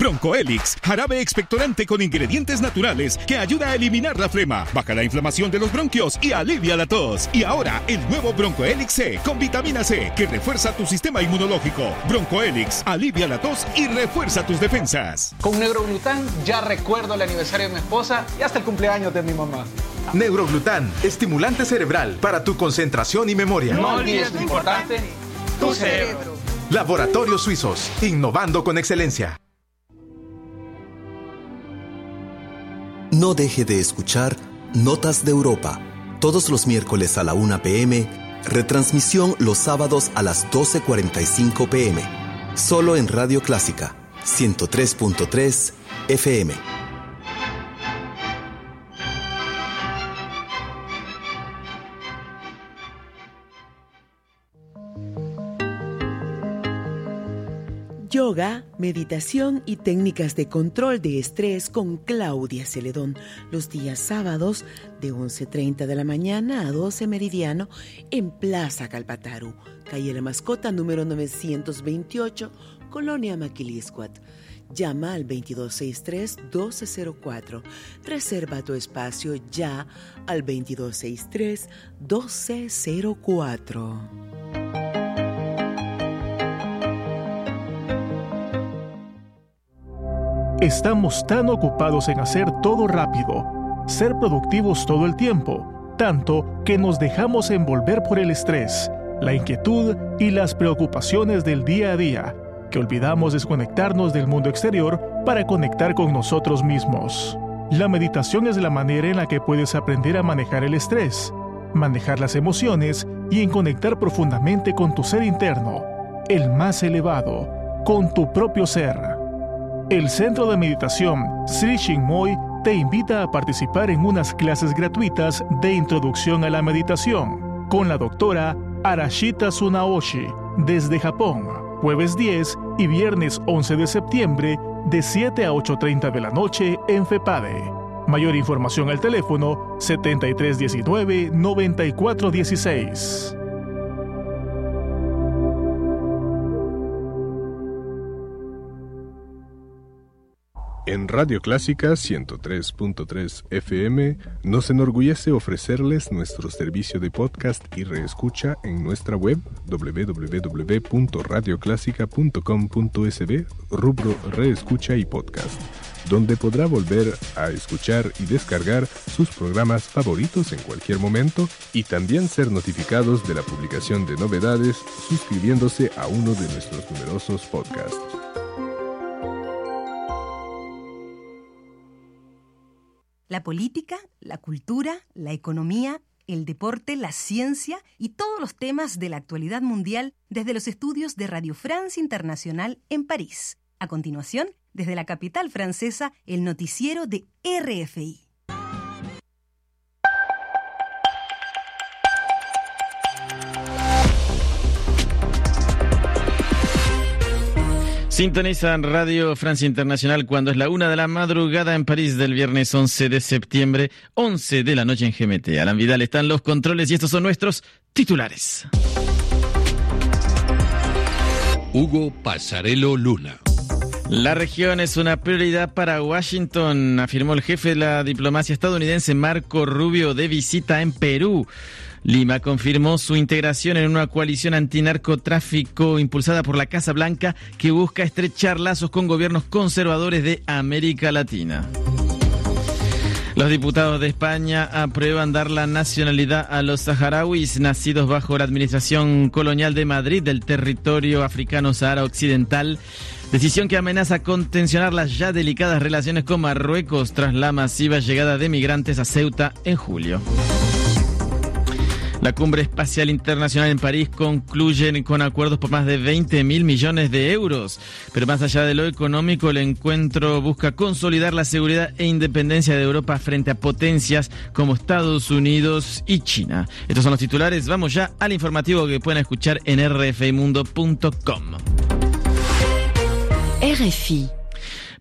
Broncoelix, jarabe expectorante con ingredientes naturales que ayuda a eliminar la flema, baja la inflamación de los bronquios y alivia la tos. Y ahora, el nuevo Broncoelix C con vitamina C que refuerza tu sistema inmunológico. Broncoelix, alivia la tos y refuerza tus defensas. Con Neuroglután ya recuerdo el aniversario de mi esposa y hasta el cumpleaños de mi mamá. Neuroglután, estimulante cerebral para tu concentración y memoria. No olvides lo importante, tu cerebro. Laboratorios Suizos, innovando con excelencia. No deje de escuchar Notas de Europa, todos los miércoles a la 1 p.m., retransmisión los sábados a las 12:45 p.m., solo en Radio Clásica, 103.3 FM. Yoga, meditación y técnicas de control de estrés con Claudia Celedón, los días sábados de 11:30 de la mañana a 12 meridiano en Plaza Calpataru, calle La Mascota número 928, Colonia Maquiliscuat. Llama al 2263-1204. Reserva tu espacio ya al 2263-1204. Estamos tan ocupados en hacer todo rápido, ser productivos todo el tiempo, tanto que nos dejamos envolver por el estrés, la inquietud y las preocupaciones del día a día, que olvidamos desconectarnos del mundo exterior para conectar con nosotros mismos. La meditación es la manera en la que puedes aprender a manejar el estrés, manejar las emociones y en conectar profundamente con tu ser interno, el más elevado, con tu propio ser. El Centro de Meditación Sri Chinmoy te invita a participar en unas clases gratuitas de introducción a la meditación con la doctora Arashita Tsunaoshi desde Japón, jueves 10 y viernes 11 de septiembre de 7 a 8:30 de la noche en FEPADE. Mayor información al teléfono 7319-9416. En Radio Clásica 103.3 FM nos enorgullece ofrecerles nuestro servicio de podcast y reescucha en nuestra web www.radioclásica.com.sb, rubro Reescucha y Podcast, donde podrá volver a escuchar y descargar sus programas favoritos en cualquier momento y también ser notificados de la publicación de novedades suscribiéndose a uno de nuestros numerosos podcasts. La política, la cultura, la economía, el deporte, la ciencia y todos los temas de la actualidad mundial desde los estudios de Radio France Internacional en París. A continuación, desde la capital francesa, el noticiero de RFI. Sintonizan Radio Francia Internacional cuando es la 1 de la madrugada en París del viernes 11 de septiembre, 11 de la noche en GMT. Alan Vidal está en los controles y estos son nuestros titulares. Hugo Passarello Luna. La región es una prioridad para Washington, afirmó el jefe de la diplomacia estadounidense Marco Rubio de visita en Perú. Lima confirmó su integración en una coalición antinarcotráfico impulsada por la Casa Blanca que busca estrechar lazos con gobiernos conservadores de América Latina. Los diputados de España aprueban dar la nacionalidad a los saharauis nacidos bajo la administración colonial de Madrid del territorio africano Sahara Occidental, decisión que amenaza con tensionar las ya delicadas relaciones con Marruecos tras la masiva llegada de migrantes a Ceuta en julio. La Cumbre Espacial Internacional en París concluye con acuerdos por más de 20.000 millones de euros. Pero más allá de lo económico, el encuentro busca consolidar la seguridad e independencia de Europa frente a potencias como Estados Unidos y China. Estos son los titulares. Vamos ya al informativo que pueden escuchar en rfimundo.com. RFI.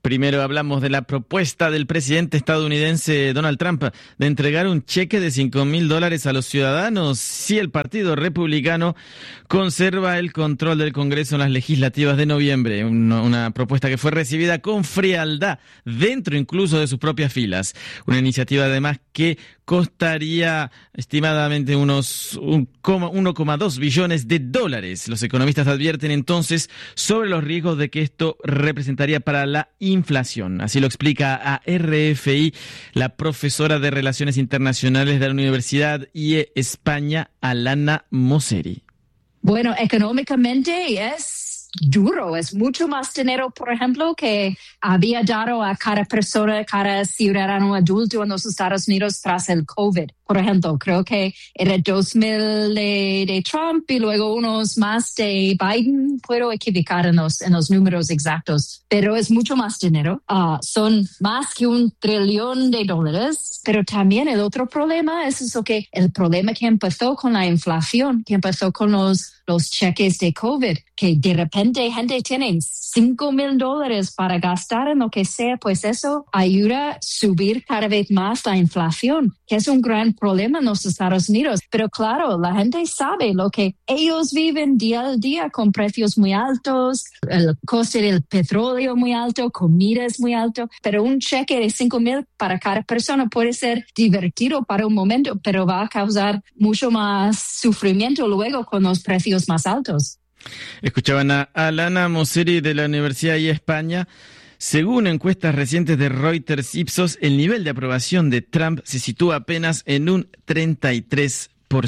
Primero hablamos de la propuesta del presidente estadounidense Donald Trump de entregar un cheque de $5,000 a los ciudadanos si el Partido Republicano conserva el control del Congreso en las legislativas de noviembre. Una propuesta que fue recibida con frialdad dentro incluso de sus propias filas. Una iniciativa además que costaría estimadamente unos 1,2 billones de dólares. Los economistas advierten entonces sobre los riesgos de que esto representaría para la inflación. Así lo explica a RFI la profesora de Relaciones Internacionales de la Universidad IE España, Alana Mosseri. Bueno, económicamente es duro, es mucho más dinero, por ejemplo, que había dado a cada persona, cada ciudadano adulto en los Estados Unidos tras el COVID. Por ejemplo, creo que era 2,000 de Trump y luego unos más de Biden. Puedo equivocar en los números exactos, pero es mucho más dinero. Son más que $1 trillón. Pero también el otro problema es eso, que el problema que empezó con la inflación, que empezó con los cheques de COVID, que de repente gente tiene $5,000 para gastar en lo que sea, pues eso ayuda a subir cada vez más la inflación, que es un gran problema en los Estados Unidos. Pero claro, la gente sabe lo que ellos viven día al día con precios muy altos, el coste del petróleo muy alto, comida es muy alto, pero un cheque de $5,000 para cada persona puede ser divertido para un momento, pero va a causar mucho más sufrimiento luego con los precios más altos. Escuchaban a Alana Mosseri de la Universidad IE España. Según encuestas recientes de Reuters Ipsos, el nivel de aprobación de Trump se sitúa apenas en un 33%.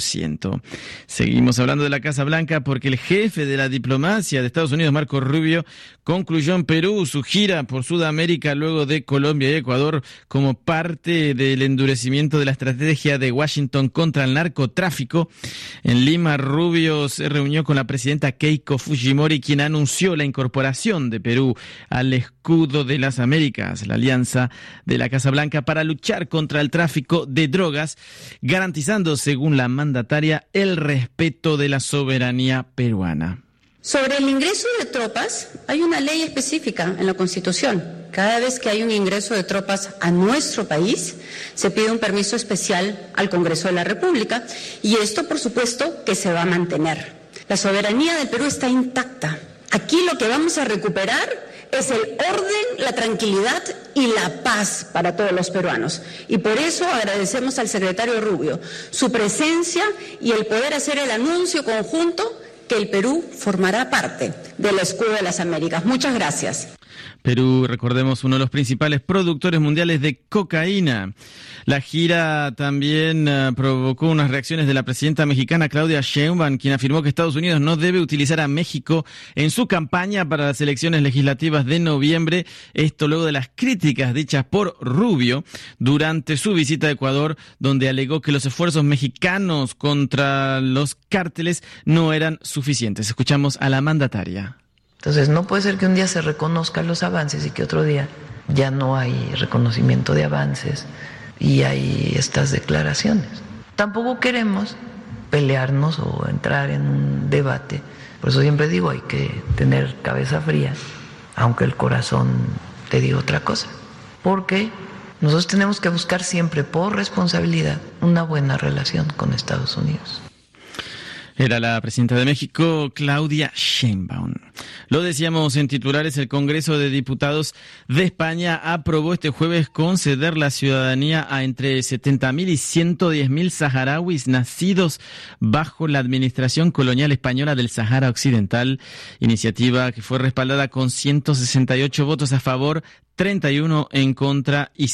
Seguimos hablando de la Casa Blanca porque el jefe de la diplomacia de Estados Unidos, Marco Rubio, concluyó en Perú su gira por Sudamérica luego de Colombia y Ecuador como parte del endurecimiento de la estrategia de Washington contra el narcotráfico. En Lima, Rubio se reunió con la presidenta Keiko Fujimori, quien anunció la incorporación de Perú al escudo de las Américas, la alianza de la Casa Blanca para luchar contra el tráfico de drogas, garantizando, según la mandataria, el respeto de la soberanía peruana. Sobre el ingreso de tropas, hay una ley específica en la Constitución. Cada vez que hay un ingreso de tropas a nuestro país, se pide un permiso especial al Congreso de la República, y esto, por supuesto, que se va a mantener. La soberanía del Perú está intacta. Aquí lo que vamos a recuperar es el orden, la tranquilidad y la paz para todos los peruanos. Y por eso agradecemos al secretario Rubio su presencia y el poder hacer el anuncio conjunto que el Perú formará parte del escudo de las Américas. Muchas gracias. Perú, recordemos, uno de los principales productores mundiales de cocaína. La gira también provocó unas reacciones de la presidenta mexicana Claudia Sheinbaum, quien afirmó que Estados Unidos no debe utilizar a México en su campaña para las elecciones legislativas de noviembre. Esto luego de las críticas dichas por Rubio durante su visita a Ecuador, donde alegó que los esfuerzos mexicanos contra los cárteles no eran suficientes. Escuchamos a la mandataria. Entonces no puede ser que un día se reconozcan los avances y que otro día ya no hay reconocimiento de avances y hay estas declaraciones. Tampoco queremos pelearnos o entrar en un debate. Por eso siempre digo, hay que tener cabeza fría, aunque el corazón te diga otra cosa. Porque nosotros tenemos que buscar siempre, por responsabilidad, una buena relación con Estados Unidos. Era la presidenta de México, Claudia Sheinbaum. Lo decíamos en titulares, el Congreso de Diputados de España aprobó este jueves conceder la ciudadanía a entre 70.000 y 110.000 saharauis nacidos bajo la administración colonial española del Sahara Occidental, iniciativa que fue respaldada con 168 votos a favor, 31 en contra y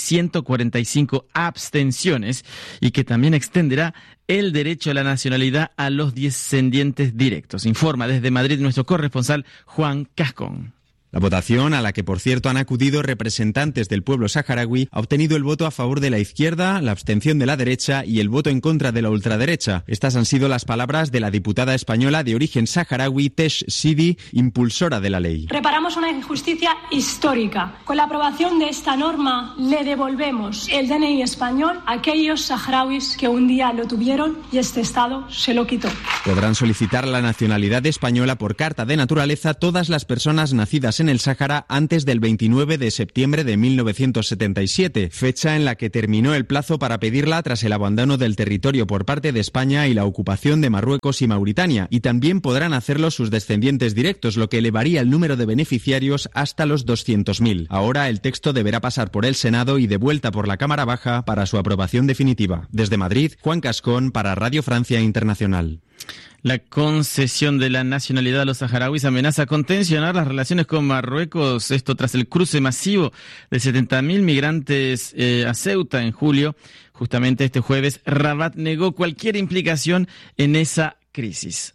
145 abstenciones, y que también extenderá el derecho a la nacionalidad a los descendientes directos. Informa desde Madrid nuestro corresponsal Juan Cascón. La votación, a la que por cierto han acudido representantes del pueblo saharaui, ha obtenido el voto a favor de la izquierda, la abstención de la derecha y el voto en contra de la ultraderecha. Estas han sido las palabras de la diputada española de origen saharaui, Tesh Sidi, impulsora de la ley. Reparamos una injusticia histórica. Con la aprobación de esta norma le devolvemos el DNI español a aquellos saharauis que un día lo tuvieron y este Estado se lo quitó. Podrán solicitar la nacionalidad española por carta de naturaleza todas las personas nacidas en el Sáhara antes del 29 de septiembre de 1977, fecha en la que terminó el plazo para pedirla tras el abandono del territorio por parte de España y la ocupación de Marruecos y Mauritania, y también podrán hacerlo sus descendientes directos, lo que elevaría el número de beneficiarios hasta los 200.000. Ahora el texto deberá pasar por el Senado y de vuelta por la Cámara Baja para su aprobación definitiva. Desde Madrid, Juan Cascón para Radio Francia Internacional. La concesión de la nacionalidad a los saharauis amenaza con tensionar las relaciones con Marruecos, esto tras el cruce masivo de 70.000 migrantes a Ceuta en julio. Justamente este jueves, Rabat negó cualquier implicación en esa crisis.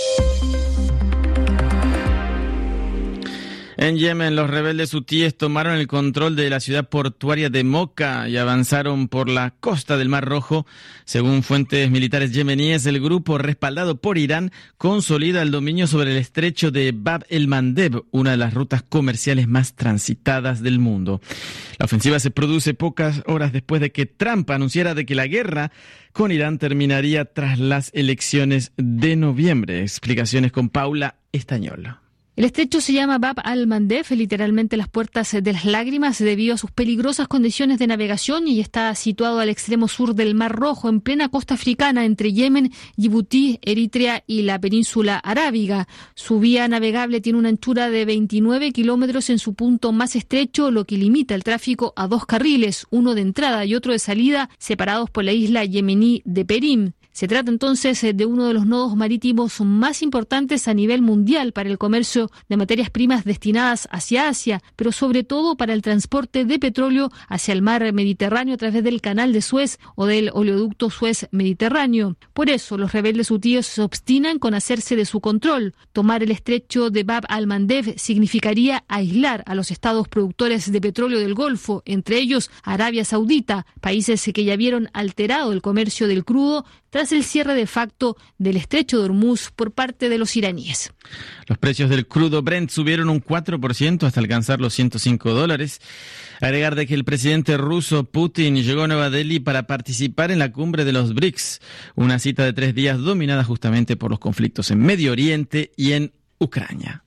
En Yemen, los rebeldes hutíes tomaron el control de la ciudad portuaria de Moka y avanzaron por la costa del Mar Rojo. Según fuentes militares yemeníes, el grupo, respaldado por Irán, consolida el dominio sobre el estrecho de Bab el-Mandeb, una de las rutas comerciales más transitadas del mundo. La ofensiva se produce pocas horas después de que Trump anunciara de que la guerra con Irán terminaría tras las elecciones de noviembre. Explicaciones con Paula Estañol. El estrecho se llama Bab al-Mandeb, literalmente las puertas de las lágrimas, debido a sus peligrosas condiciones de navegación, y está situado al extremo sur del Mar Rojo, en plena costa africana, entre Yemen, Djibouti, Eritrea y la península arábiga. Su vía navegable tiene una anchura de 29 kilómetros en su punto más estrecho, lo que limita el tráfico a 2 carriles, uno de entrada y otro de salida, separados por la isla yemení de Perim. Se trata entonces de uno de los nodos marítimos más importantes a nivel mundial para el comercio de materias primas destinadas hacia Asia, pero sobre todo para el transporte de petróleo hacia el mar Mediterráneo a través del canal de Suez o del oleoducto Suez-Mediterráneo. Por eso los rebeldes hutíes se obstinan con hacerse de su control. Tomar el estrecho de Bab al-Mandeb significaría aislar a los estados productores de petróleo del Golfo, entre ellos Arabia Saudita, países que ya vieron alterado el comercio del crudo tras el cierre de facto del estrecho de Hormuz por parte de los iraníes. Los precios del crudo Brent subieron un 4% hasta alcanzar los $105. Agregar de que el presidente ruso Putin llegó a Nueva Delhi para participar en la cumbre de los BRICS, una cita de 3 días dominada justamente por los conflictos en Medio Oriente y en Ucrania.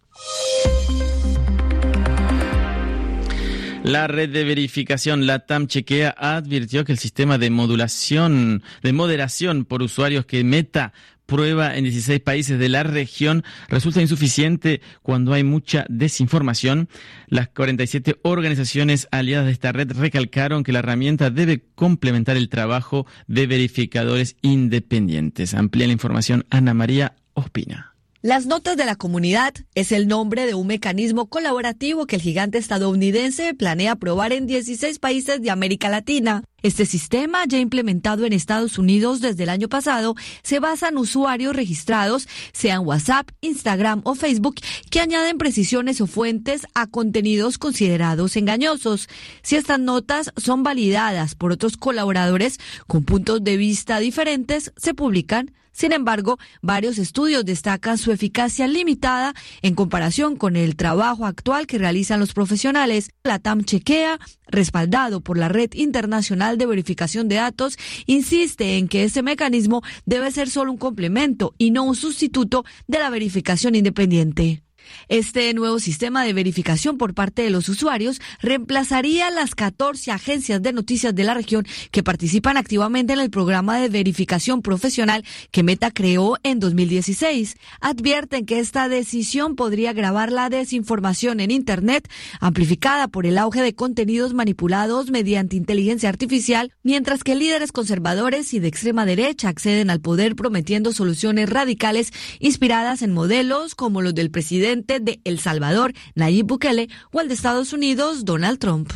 La red de verificación LATAM Chequea advirtió que el sistema de moderación por usuarios que Meta prueba en 16 países de la región resulta insuficiente cuando hay mucha desinformación. Las 47 organizaciones aliadas de esta red recalcaron que la herramienta debe complementar el trabajo de verificadores independientes. Amplía la información Ana María Ospina. Las Notas de la Comunidad es el nombre de un mecanismo colaborativo que el gigante estadounidense planea probar en 16 países de América Latina. Este sistema, ya implementado en Estados Unidos desde el año pasado, se basa en usuarios registrados, sean WhatsApp, Instagram o Facebook, que añaden precisiones o fuentes a contenidos considerados engañosos. Si estas notas son validadas por otros colaboradores con puntos de vista diferentes, se publican. Sin embargo, varios estudios destacan su eficacia limitada en comparación con el trabajo actual que realizan los profesionales. LATAM Chequea, respaldado por la Red Internacional de Verificación de Datos, insiste en que este mecanismo debe ser solo un complemento y no un sustituto de la verificación independiente. Este nuevo sistema de verificación por parte de los usuarios reemplazaría las 14 agencias de noticias de la región que participan activamente en el programa de verificación profesional que Meta creó en 2016. Advierten que esta decisión podría agravar la desinformación en Internet, amplificada por el auge de contenidos manipulados mediante inteligencia artificial, mientras que líderes conservadores y de extrema derecha acceden al poder prometiendo soluciones radicales inspiradas en modelos como los del presidente de El Salvador, Nayib Bukele, o el de Estados Unidos, Donald Trump.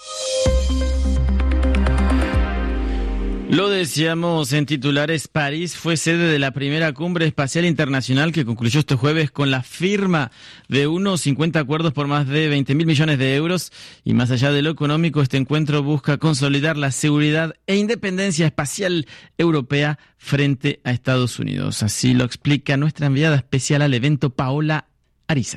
Lo decíamos en titulares, París fue sede de la primera cumbre espacial internacional que concluyó este jueves con la firma de unos 50 acuerdos por más de 20.000 millones de euros. Y más allá de lo económico, este encuentro busca consolidar la seguridad e independencia espacial europea frente a Estados Unidos. Así lo explica nuestra enviada especial al evento, Paola Ariza.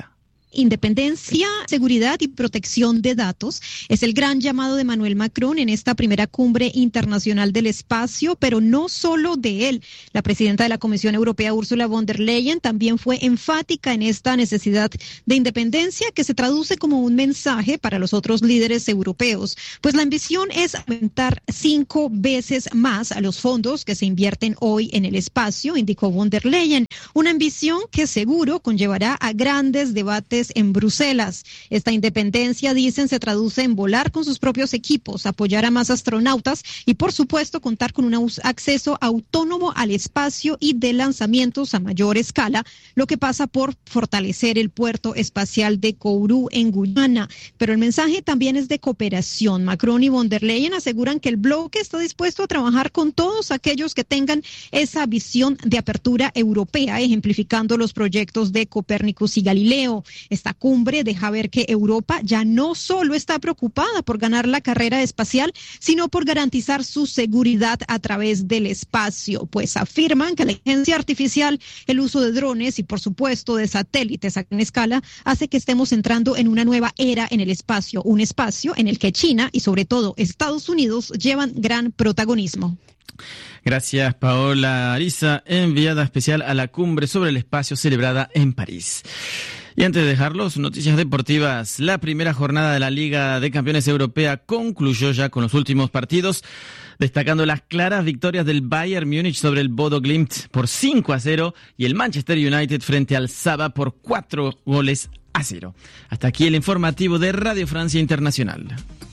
Independencia, seguridad y protección de datos es el gran llamado de Emmanuel Macron en esta primera cumbre internacional del espacio, pero no solo de él. La presidenta de la Comisión Europea, Ursula von der Leyen, también fue enfática en esta necesidad de independencia que se traduce como un mensaje para los otros líderes europeos, pues la ambición es aumentar 5 veces más a los fondos que se invierten hoy en el espacio, indicó von der Leyen, una ambición que seguro conllevará a grandes debates en Bruselas. Esta independencia, dicen, se traduce en volar con sus propios equipos, apoyar a más astronautas y, por supuesto, contar con un acceso autónomo al espacio y de lanzamientos a mayor escala, lo que pasa por fortalecer el puerto espacial de Kourou en Guyana. Pero el mensaje también es de cooperación. Macron y von der Leyen aseguran que el bloque está dispuesto a trabajar con todos aquellos que tengan esa visión de apertura europea, ejemplificando los proyectos de Copérnicus y Galileo. Esta cumbre deja ver que Europa ya no solo está preocupada por ganar la carrera espacial, sino por garantizar su seguridad a través del espacio, pues afirman que la inteligencia artificial, el uso de drones y, por supuesto, de satélites a gran escala hace que estemos entrando en una nueva era en el espacio, un espacio en el que China y, sobre todo, Estados Unidos llevan gran protagonismo. Gracias, Paola Ariza, enviada especial a la cumbre sobre el espacio celebrada en París. Y antes de dejarlos, noticias deportivas. La primera jornada de la Liga de Campeones Europea concluyó ya con los últimos partidos, destacando las claras victorias del Bayern Múnich sobre el Bodo Glimt por 5-0 y el Manchester United frente al Saba por 4-0. Hasta aquí el informativo de Radio Francia Internacional.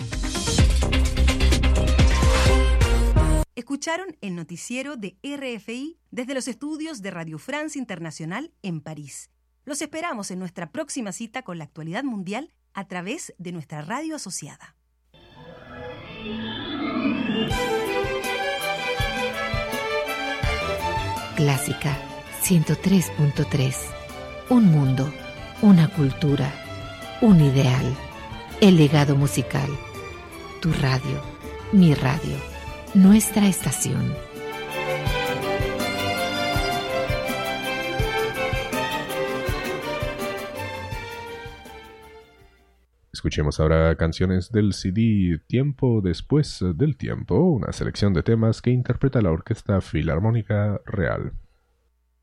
Escucharon el noticiero de RFI desde los estudios de Radio France Internacional en París. Los esperamos en nuestra próxima cita con la actualidad mundial a través de nuestra radio asociada. Clásica 103.3. Un mundo, una cultura, un ideal. El legado musical. Tu radio, mi radio, nuestra estación. Escuchemos ahora canciones del CD Tiempo Después del Tiempo, una selección de temas que interpreta la Orquesta Filarmónica Real.